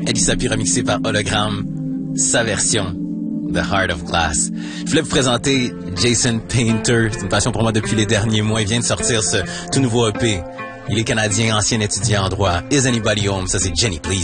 Elisa P remixé par Hologram, sa version The Heart of Glass. Je voulais vous présenter Jason Painter. C'est une passion pour moi depuis les derniers mois. Il vient de sortir ce tout nouveau EP. Il est canadien, ancien étudiant en droit. Is Anybody Home? Ça, c'est Jenny Please.